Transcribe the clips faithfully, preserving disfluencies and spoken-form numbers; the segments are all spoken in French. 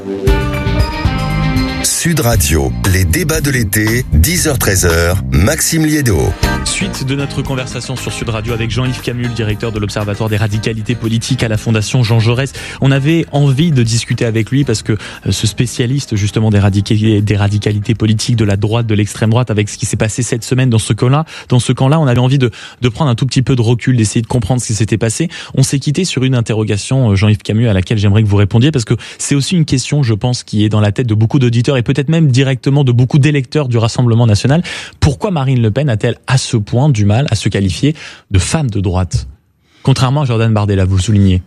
Sud Radio, les débats de l'été, dix heures treize heures, Maxime Liédot. Suite de notre conversation sur Sud Radio avec Jean-Yves Camus, le directeur de l'Observatoire des radicalités politiques à la Fondation Jean Jaurès. On avait envie de discuter avec lui parce que ce spécialiste justement des, radica- des radicalités politiques de la droite, de l'extrême droite, avec ce qui s'est passé cette semaine dans ce camp-là, dans ce camp-là, on avait envie de, de prendre un tout petit peu de recul, d'essayer de comprendre ce qui s'était passé. On s'est quitté sur une interrogation, Jean-Yves Camus, à laquelle j'aimerais que vous répondiez parce que c'est aussi une question, je pense, qui est dans la tête de beaucoup d'auditeurs et peut-être même directement de beaucoup d'électeurs du Rassemblement national. Pourquoi Marine Le Pen a-t-elle à ce point du mal à se qualifier de femme de droite, contrairement à Jordan Bardella, vous le soulignez?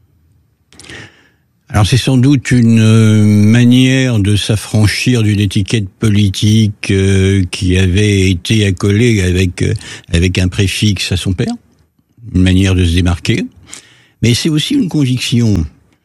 Alors c'est sans doute une manière de s'affranchir d'une étiquette politique euh, qui avait été accolée avec euh, avec un préfixe à son père, une manière de se démarquer, mais c'est aussi une conviction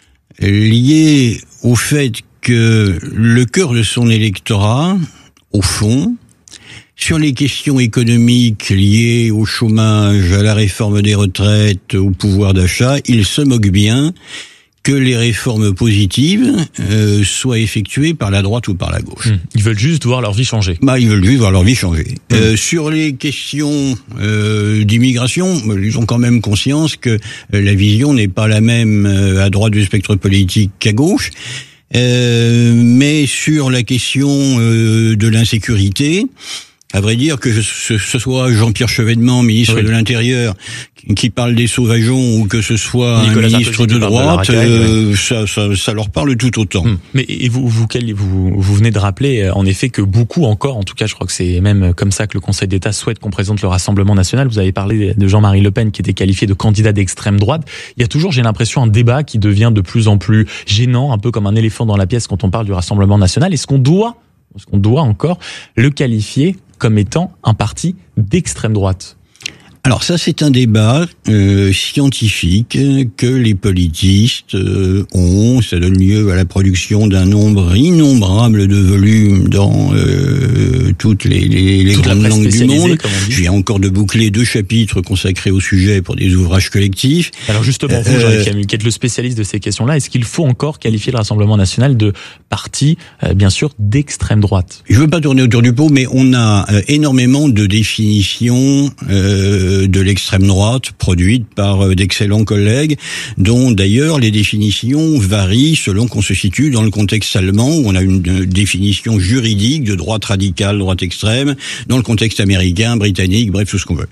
liée au fait que le cœur de son électorat, au fond, sur les questions économiques liées au chômage, à la réforme des retraites, au pouvoir d'achat, il se moque bien que les réformes positives euh, soient effectuées par la droite ou par la gauche. Mmh. Ils veulent juste voir leur vie changer. Bah, ils veulent juste voir leur vie changer. Mmh. Euh, sur les questions euh, d'immigration, ils ont quand même conscience que euh, la vision n'est pas la même euh, à droite du spectre politique qu'à gauche. Euh, mais sur la question euh, de l'insécurité, à vrai dire que ce, ce soit Jean-Pierre Chevènement, ministre oui. de l'Intérieur, qui parle des sauvageons, ou que ce soit Nicolas un ministre de droite, de racaille, euh, oui. ça, ça, ça leur parle tout autant. Hum. Mais et vous, vous, vous, vous venez de rappeler, en effet, que beaucoup encore, en tout cas, je crois que c'est même comme ça que le Conseil d'État souhaite qu'on présente le Rassemblement national. Vous avez parlé de Jean-Marie Le Pen, qui était qualifié de candidat d'extrême droite. Il y a toujours, j'ai l'impression, un débat qui devient de plus en plus gênant, un peu comme un éléphant dans la pièce quand on parle du Rassemblement national. Est-ce qu'on doit, est-ce qu'on doit encore le qualifier comme étant un parti d'extrême droite? Alors ça, c'est un débat euh, scientifique que les politistes euh, ont. Ça donne lieu à la production d'un nombre innombrable de volumes dans euh, toutes les, les, les grandes langues du monde. Je viens encore de boucler deux chapitres consacrés au sujet pour des ouvrages collectifs. Alors justement, vous, Jean-Yves Camus, qui êtes le spécialiste de ces questions-là, est-ce qu'il faut encore qualifier le Rassemblement national de parti, euh, bien sûr, d'extrême droite? Je veux pas tourner autour du pot, mais on a euh, énormément de définitions euh, de l'extrême droite, produite par d'excellents collègues, dont d'ailleurs les définitions varient selon qu'on se situe dans le contexte allemand, où on a une définition juridique de droite radicale, droite extrême, dans le contexte américain, britannique, bref, tout ce qu'on veut.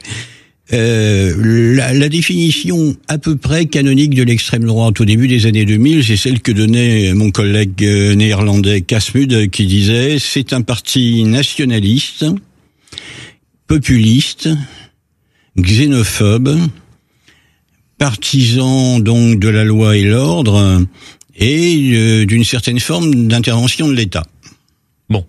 Euh, la, la définition à peu près canonique de l'extrême droite au début des années deux mille, c'est celle que donnait mon collègue néerlandais Kasmud, qui disait « c'est un parti nationaliste, populiste, xénophobe, partisan donc de la loi et l'ordre et euh, d'une certaine forme d'intervention de l'État. » Bon.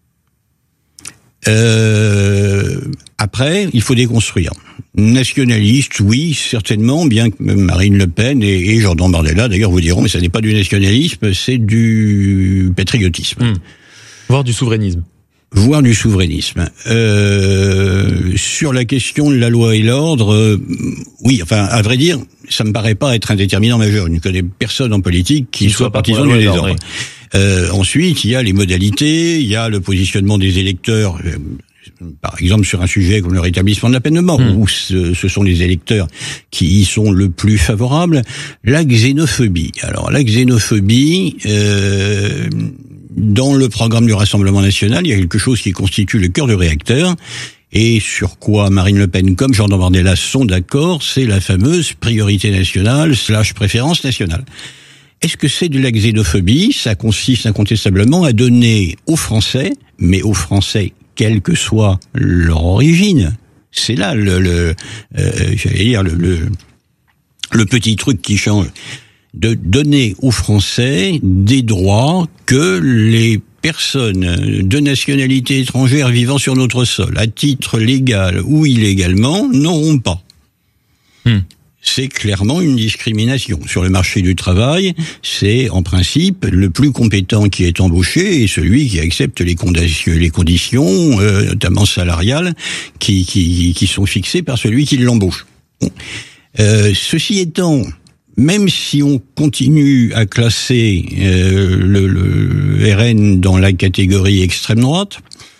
Euh, après, il faut déconstruire. Nationaliste, oui, certainement, bien que Marine Le Pen et, et Jordan Bardella, d'ailleurs, vous diront, mais ça n'est pas du nationalisme, c'est du patriotisme. Mmh. Voire du souverainisme. Voire du souverainisme. Euh, sur la question de la loi et l'ordre, euh, oui, enfin, à vrai dire, ça me paraît pas être un déterminant majeur. Je ne connais personne en politique qui, qui soit, soit partisan du désordre. Oui. Euh, ensuite, il y a les modalités, il y a le positionnement des électeurs, euh, par exemple sur un sujet comme le rétablissement de la peine de mort, mmh. où ce, ce sont les électeurs qui y sont le plus favorables. La xénophobie. Alors, la xénophobie... Euh, dans le programme du Rassemblement national, il y a quelque chose qui constitue le cœur du réacteur, et sur quoi Marine Le Pen comme Jordan Bardella sont d'accord, c'est la fameuse priorité nationale slash préférence nationale. Est-ce que c'est de la xénophobie? Ça consiste incontestablement à donner aux Français, mais aux Français quelle que soit leur origine, c'est là le, le euh, j'allais dire le, le, le petit truc qui change, de donner aux Français des droits que les personnes de nationalité étrangère vivant sur notre sol, à titre légal ou illégalement, n'auront pas. Hmm. C'est clairement une discrimination. Sur le marché du travail, c'est en principe le plus compétent qui est embauché et celui qui accepte les conditions, les conditions euh, notamment salariales, qui, qui, qui sont fixées par celui qui l'embauche. Bon. Euh, ceci étant... même si on continue à classer euh, le, le R N dans la catégorie extrême droite,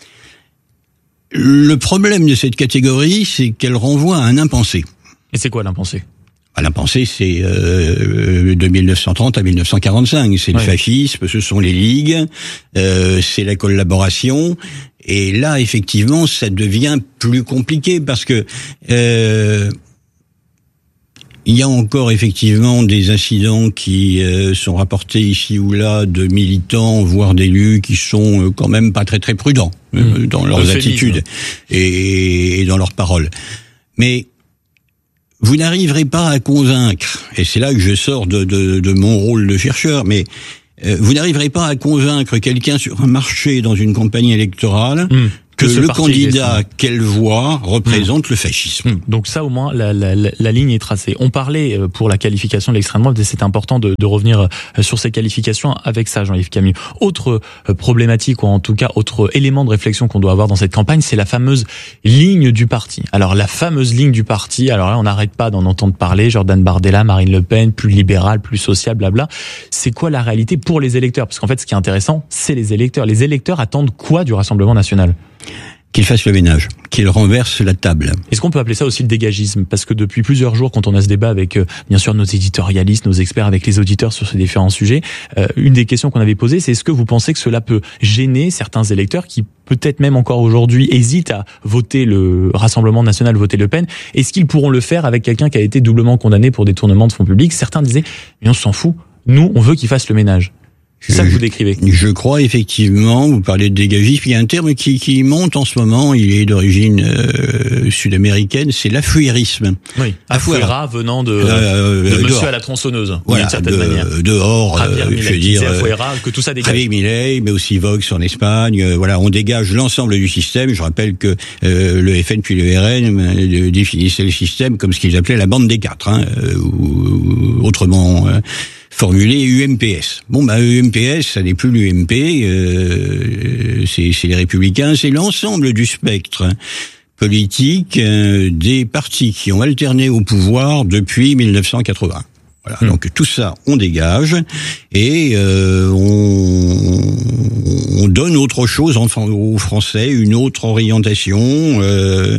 le problème de cette catégorie, c'est qu'elle renvoie à un impensé. Et c'est quoi l'impensé ? L'impensé, c'est euh, de mille neuf cent trente à mille neuf cent quarante-cinq. C'est ouais. le fascisme, ce sont les ligues, euh, c'est la collaboration. Et là, effectivement, ça devient plus compliqué parce que euh, il y a encore effectivement des incidents qui euh, sont rapportés ici ou là de militants, voire d'élus, qui sont euh, quand même pas très très prudents euh, mmh. dans leurs attitudes et, et dans leurs paroles. Mais vous n'arriverez pas à convaincre, et c'est là que je sors de, de, de mon rôle de chercheur, mais euh, vous n'arriverez pas à convaincre quelqu'un sur un marché dans une campagne électorale mmh. que, que le candidat qu'elle voit représente mmh. le fascisme. Mmh. Donc ça, au moins, la, la, la, la ligne est tracée. On parlait pour la qualification de l'extrême droite, et c'est important de, de revenir sur ces qualifications avec ça, Jean-Yves Camus. Autre problématique, ou en tout cas autre élément de réflexion qu'on doit avoir dans cette campagne, c'est la fameuse ligne du parti. Alors la fameuse ligne du parti, alors là on n'arrête pas d'en entendre parler, Jordan Bardella, Marine Le Pen, plus libéral, plus social, blabla. C'est quoi la réalité pour les électeurs ? Parce qu'en fait, ce qui est intéressant, c'est les électeurs. Les électeurs attendent quoi du Rassemblement national ? Qu'il fasse le ménage, qu'il renverse la table. Est-ce qu'on peut appeler ça aussi le dégagisme ? Parce que depuis plusieurs jours, quand on a ce débat avec, euh, bien sûr, nos éditorialistes, nos experts, avec les auditeurs sur ces différents sujets, euh, une des questions qu'on avait posées, c'est est-ce que vous pensez que cela peut gêner certains électeurs qui, peut-être même encore aujourd'hui, hésitent à voter le Rassemblement national, voter Le Pen ? Est-ce qu'ils pourront le faire avec quelqu'un qui a été doublement condamné pour détournement de fonds publics ? Certains disaient, mais on s'en fout, nous, on veut qu'il fasse le ménage. C'est ça que vous décrivez. Je crois effectivement, vous parlez de dégagisme, il y a un terme qui, qui monte en ce moment, il est d'origine euh, sud-américaine, c'est l'affouérisme. Oui, affouera venant de, euh, de monsieur à la tronçonneuse, voilà, d'une certaine de, manière. Dehors, euh, je veux dire, affouera, que tout ça dégage. Javier Milei, mais aussi Vox en Espagne, euh, voilà, on dégage l'ensemble du système. Je rappelle que euh, le F N puis le R N euh, définissaient le système comme ce qu'ils appelaient la bande des quatre, hein, euh, ou, ou autrement... Euh, formulé U M P S. Bon, bah, U M P S, ça n'est plus l'U M P, euh, c'est, c'est les Républicains, c'est l'ensemble du spectre politique euh, des partis qui ont alterné au pouvoir depuis mille neuf cent quatre-vingts. Voilà, mmh. Donc tout ça, on dégage et euh, on, on donne autre chose aux Français, une autre orientation. Euh,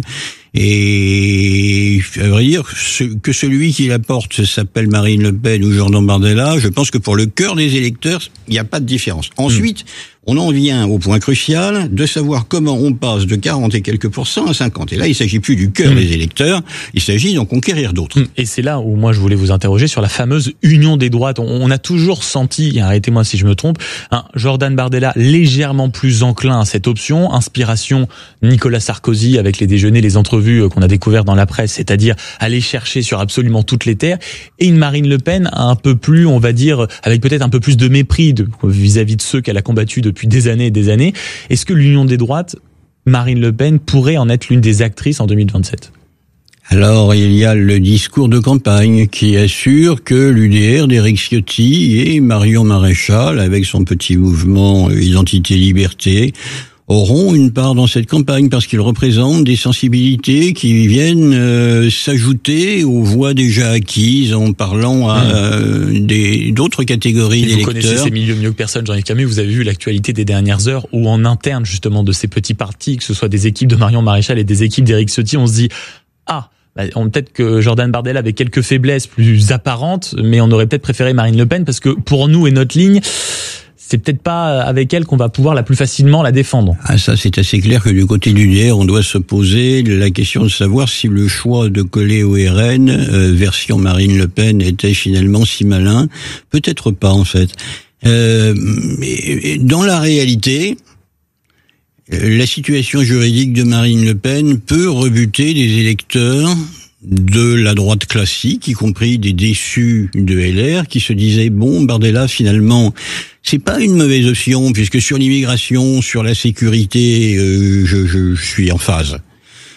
Et à vrai dire, que celui qui la porte s'appelle Marine Le Pen ou Jordan Bardella, je pense que pour le cœur des électeurs, il n'y a pas de différence. Ensuite, mmh. on en vient au point crucial de savoir comment on passe de quarante et quelques pourcents à cinquante. Et là, il s'agit plus du cœur mmh. des électeurs, il s'agit d'en conquérir d'autres. Mmh. Et c'est là où moi je voulais vous interroger sur la fameuse union des droites. On, on a toujours senti, arrêtez-moi si je me trompe, un Jordan Bardella légèrement plus enclin à cette option, inspiration Nicolas Sarkozy avec les déjeuners, les entrevues qu'on a découvert dans la presse, c'est-à-dire aller chercher sur absolument toutes les terres, et une Marine Le Pen un peu plus, on va dire, avec peut-être un peu plus de mépris de, vis-à-vis de ceux qu'elle a combattus depuis des années et des années. Est-ce que l'union des droites, Marine Le Pen, pourrait en être l'une des actrices en deux mille vingt-sept ? Alors, il y a le discours de campagne qui assure que l'U D R d'Éric Ciotti et Marion Maréchal, avec son petit mouvement Identité-Liberté, auront une part dans cette campagne parce qu'ils représentent des sensibilités qui viennent euh, s'ajouter aux voix déjà acquises en parlant à euh, des, d'autres catégories d'électeurs. Vous connaissez ces milieux mieux que personne, Jean-Yves Camus. Vous avez vu l'actualité des dernières heures où en interne justement de ces petits partis, que ce soit des équipes de Marion Maréchal et des équipes d'Éric Ciotti, on se dit ah, bah, on, peut-être que Jordan Bardella avait quelques faiblesses plus apparentes, mais on aurait peut-être préféré Marine Le Pen parce que pour nous et notre ligne, c'est peut-être pas avec elle qu'on va pouvoir la plus facilement la défendre. Ah, ça, c'est assez clair que du côté du D R, on doit se poser la question de savoir si le choix de coller au R N, euh, version Marine Le Pen, était finalement si malin. Peut-être pas, en fait. Euh, mais dans la réalité, la situation juridique de Marine Le Pen peut rebuter des électeurs de la droite classique, y compris des déçus de L R, qui se disaient, bon, Bardella, finalement, c'est pas une mauvaise option, puisque sur l'immigration, sur la sécurité, euh, je, je, je suis en phase.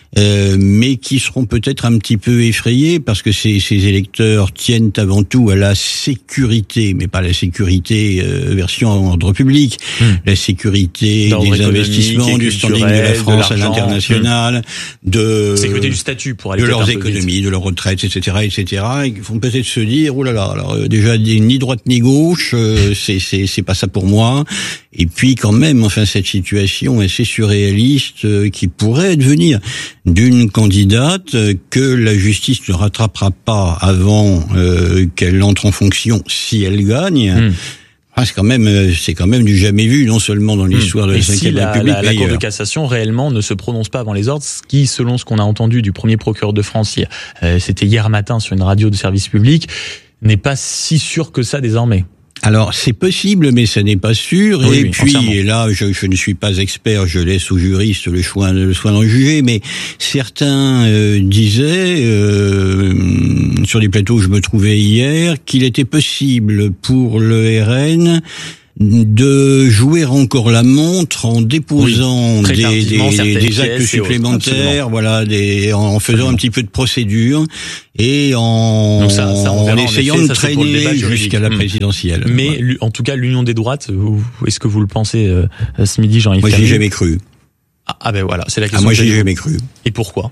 Euh, mais qui seront peut-être un petit peu effrayés parce que ces, ces électeurs tiennent avant tout à la sécurité, mais pas la sécurité euh, version ordre public, mmh. la sécurité d'ordre des investissements, du standing de la France à l'international, mmh. de sécurité du statut pour aller de leurs économies, de leurs retraites, et cetera, et cetera. Ils vont peut-être se dire, oh là là, alors euh, déjà ni droite ni gauche, euh, c'est c'est c'est pas ça pour moi. Et puis quand même, enfin cette situation assez surréaliste euh, qui pourrait advenir d'une candidate euh, que la justice ne rattrapera pas avant euh, qu'elle entre en fonction si elle gagne. Mmh. Ah, c'est quand même, c'est quand même du jamais vu, non seulement dans l'histoire mmh. de la cinquième si la, République. La, la Cour de cassation réellement ne se prononce pas avant les ordres, ce qui, selon ce qu'on a entendu du premier procureur de France, euh, c'était hier matin sur une radio de service public, n'est pas si sûr que ça désormais. Alors, c'est possible, mais ça n'est pas sûr. Oui, et oui, puis, et là, je, je ne suis pas expert, je laisse aux juristes le choix, le soin d'en juger, mais certains euh, disaient, euh, sur des plateaux où je me trouvais hier, qu'il était possible pour le R N de jouer encore la montre en déposant oui, des, des, des actes supplémentaires, voilà, des, en faisant absolument. un petit peu de procédure et en, Donc ça, ça, en essayant effet, de traîner jusqu'à la présidentielle. Mais ouais. en tout cas, l'union des droites, est-ce que vous le pensez euh, ce midi, Jean-Yves Moi, Camus? j'y ai jamais cru. Ah, ah ben voilà, c'est la question. Ah, moi, j'y ai jamais cru. Et pourquoi?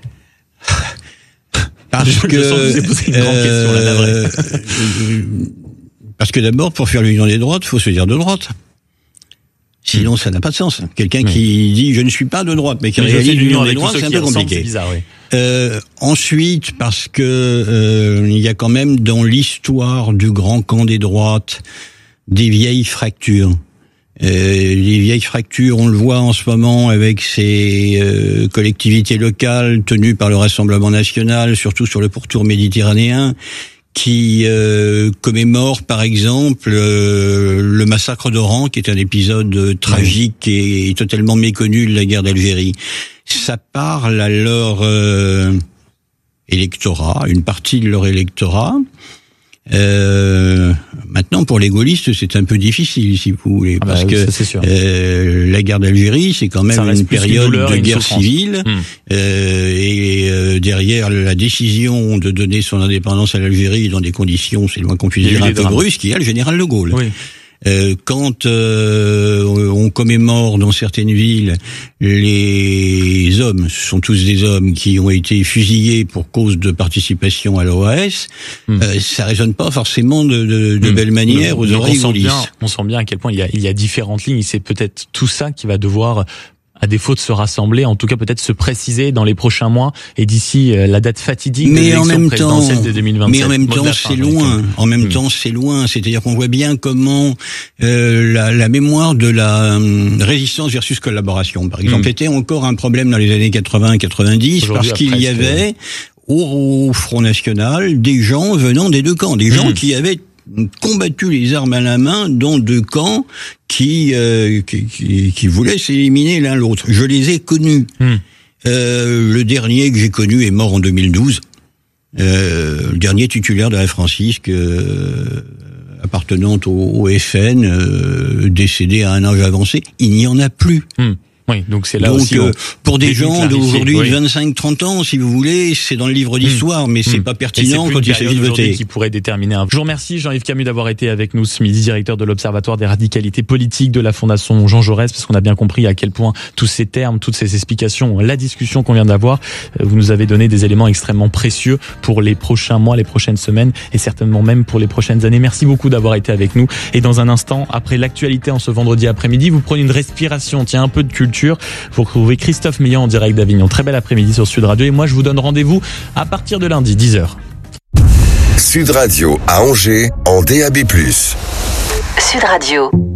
Parce je, que je sens que vous avez posé une grande question, là, la vraie. Parce que d'abord, pour faire l'union des droites, il faut se dire de droite. Sinon, mmh. ça n'a pas de sens. Quelqu'un mmh. qui dit « je ne suis pas de droite », mais qui réalise l'union des droites, c'est un peu compliqué. C'est bizarre, oui. Euh, ensuite, parce que euh, il y a quand même dans l'histoire du grand camp des droites des vieilles fractures. Euh, les vieilles fractures, on le voit en ce moment avec ces euh, collectivités locales tenues par le Rassemblement national, surtout sur le pourtour méditerranéen, qui euh, commémore par exemple euh, le massacre d'Oran, qui est un épisode euh, tragique et, et totalement méconnu de la guerre d'Algérie. Ça parle à leur euh, électorat, une partie de leur électorat. Euh, maintenant, pour les gaullistes, c'est un peu difficile, si vous voulez, ah parce bah, que ça, euh, la guerre d'Algérie, c'est quand même une période douleur, de guerre civile, hum. euh, et euh, derrière la décision de donner son indépendance à l'Algérie dans des conditions, c'est le moins qu'on puisse dire, un peu brusques, il y a le général de Gaulle. Oui. Euh, quand euh, on commémore dans certaines villes les hommes, ce sont tous des hommes qui ont été fusillés pour cause de participation à l'O A S, mmh. euh, ça résonne pas forcément de, de, de mmh. belle manière aux oreilles gaullistes. On sent bien à quel point il y a, il y a différentes lignes, c'est peut-être tout ça qui va devoir, à défaut de se rassembler, en tout cas peut-être se préciser dans les prochains mois et d'ici euh, la date fatidique mais de l'élection présidentielle temps, de deux mille vingt-sept. Mais en même temps, c'est loin. En même mmh. temps, c'est loin. C'est-à-dire qu'on voit bien comment euh, la, la mémoire de la euh, résistance versus collaboration, par exemple, mmh. était encore un problème dans les années quatre-vingts quatre-vingt-dix parce qu'il y avait au, au Front National des gens venant des deux camps, des gens mmh. qui avaient combattu les armes à la main dans deux camps qui euh, qui, qui, qui voulaient s'éliminer l'un l'autre. Je les ai connus. Mmh. Euh, le dernier que j'ai connu est mort en deux mille douze. Euh, le dernier titulaire de la Francisque, euh, appartenant au, au F N, euh, décédé à un âge avancé. Il n'y en a plus. Mmh. Oui, donc c'est là donc, aussi. Euh, pour des gens d'aujourd'hui, oui. vingt-cinq trente ans, si vous voulez, c'est dans le livre d'histoire, mmh. mais c'est mmh. pas pertinent quand il s'agit de voter. Qui pourrait déterminer un. Je vous remercie, Jean-Yves Camus, d'avoir été avec nous ce midi, directeur de l'Observatoire des radicalités politiques de la Fondation Jean Jaurès, parce qu'on a bien compris à quel point tous ces termes, toutes ces explications, la discussion qu'on vient d'avoir, vous nous avez donné des éléments extrêmement précieux pour les prochains mois, les prochaines semaines, et certainement même pour les prochaines années. Merci beaucoup d'avoir été avec nous. Et dans un instant, après l'actualité en ce vendredi après-midi, vous prenez une respiration, tiens, un peu de culture. Vous retrouvez Christophe Meillan en direct d'Avignon. Très bel après-midi sur Sud Radio. Et moi, je vous donne rendez-vous à partir de lundi, dix heures. Sud Radio à Angers, en D A B plus. Sud Radio.